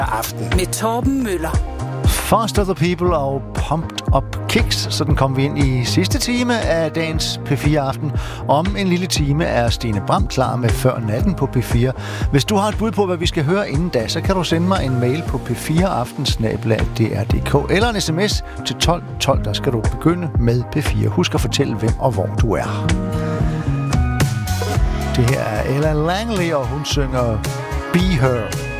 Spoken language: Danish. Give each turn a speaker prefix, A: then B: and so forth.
A: Aften
B: med Torben Møller.
C: Foster the People og Pumped Up Kicks. Sådan kom vi ind i sidste time af dagens P4 Aften. Om en lille time er Stine Bram klar med Før Natten på P4. Hvis du har et bud på, hvad vi skal høre inden da, så kan du sende mig en mail på p4aften@dr.dk eller en sms til 1212. Der skal du begynde med P4. Husk at fortælle, hvem og hvor du er. Det her er Ella Langley, og hun synger Be Her.